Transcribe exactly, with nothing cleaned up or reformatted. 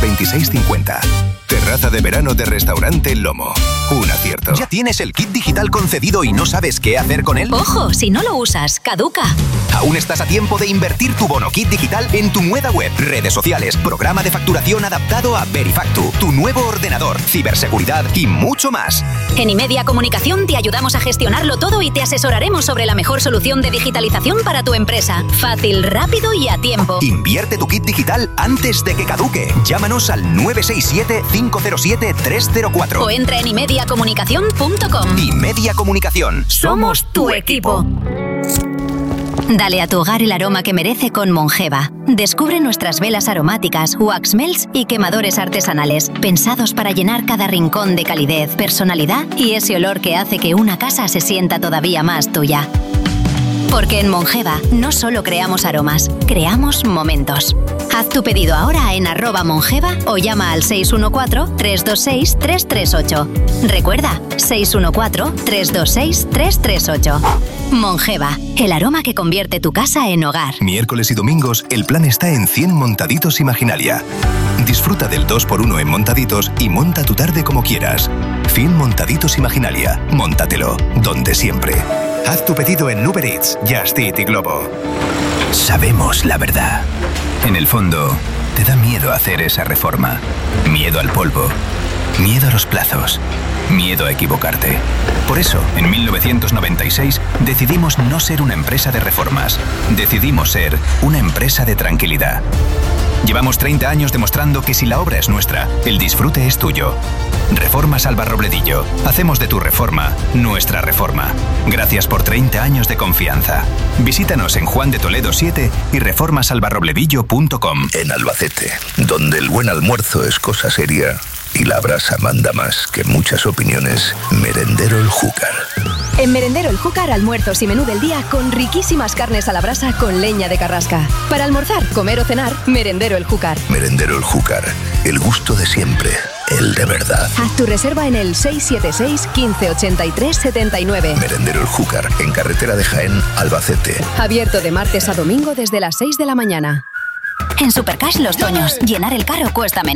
veintiséis cincuenta. Terraza de verano de Restaurante Lomo. Un acierto. ¿Ya tienes el kit digital concedido y no sabes qué hacer con él? ¡Ojo! Si no lo usas, caduca. Aún estás a tiempo de invertir tu bono kit digital en tu nueva web, redes sociales, programa de facturación adaptado a Verifactu, tu nuevo ordenador, ciberseguridad y mucho más. En Imedia Comunicación te ayudamos a gestionarlo todo y te asesoraremos sobre la mejor solución de digitalización para tu empresa. Fácil, rápido y a tiempo. Invierte tu kit digital antes de que caduque. Llámanos al nueve seis siete, cinco cero siete, tres cero cuatro. O entra en imedia comunicación punto com. Imedia Comunicación. Somos tu equipo. Dale a tu hogar el aroma que merece con Mongeva. Descubre nuestras velas aromáticas, wax melts y quemadores artesanales, pensados para llenar cada rincón de calidez, personalidad y ese olor que hace que una casa se sienta todavía más tuya. Porque en Mongeva no solo creamos aromas, creamos momentos. Haz tu pedido ahora en arroba Mongeva o llama al seis uno cuatro, tres dos seis, tres tres ocho. Recuerda, seis uno cuatro, tres dos seis, tres tres ocho. Mongeva, el aroma que convierte tu casa en hogar. Miércoles y domingos, el plan está en cien Montaditos Imaginalia. Disfruta del dos por uno en montaditos y monta tu tarde como quieras. cien Montaditos Imaginalia. Móntatelo, donde siempre. Haz tu pedido en Uber Eats, Just Eat y Globo. Sabemos la verdad. En el fondo, te da miedo hacer esa reforma. Miedo al polvo. Miedo a los plazos. Miedo a equivocarte. Por eso, en mil novecientos noventa y seis, decidimos no ser una empresa de reformas. Decidimos ser una empresa de tranquilidad. Llevamos treinta años demostrando que si la obra es nuestra, el disfrute es tuyo. Reformas Alba Robledillo. Hacemos de tu reforma nuestra reforma. Gracias por treinta años de confianza. Visítanos en Juan de Toledo siete y reformas alba robledillo punto com. En Albacete, donde el buen almuerzo es cosa seria y la brasa manda más que muchas opiniones, Merendero El Júcar. En Merendero El Júcar, almuerzos y menú del día con riquísimas carnes a la brasa con leña de carrasca. Para almorzar, comer o cenar, Merendero El Júcar. Merendero El Júcar, el gusto de siempre, el de verdad. Haz tu reserva en el seis siete seis, quince ochenta y tres, setenta y nueve. Merendero El Júcar, en carretera de Jaén, Albacete. Abierto de martes a domingo desde las seis de la mañana. En Supercash los toños, llenar el carro cuesta menos.